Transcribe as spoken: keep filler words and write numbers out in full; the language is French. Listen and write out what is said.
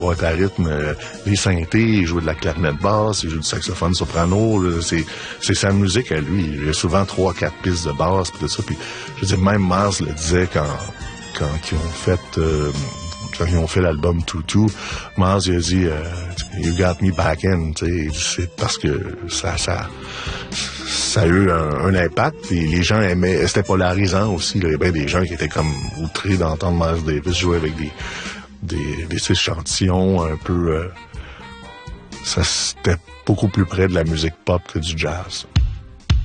boîte à rythme, euh, les synthés, il jouait de la clarinette basse, il joue du saxophone soprano, là, c'est, c'est sa musique à lui. Il y a souvent trois, quatre pistes de basse, pis tout ça. Puis, je veux dire, même Mars le disait quand, quand ils ont fait, euh, quand ils ont fait l'album Tutu, Mars il a dit, euh, You got me back in, tu sais, c'est parce que ça, ça, ça a eu un, un impact, et les gens aimaient, c'était polarisant aussi, là. Il y avait des gens qui étaient comme outrés d'entendre Miles Davis jouer avec des, des, des échantillons un peu, euh, ça, c'était beaucoup plus près de la musique pop que du jazz.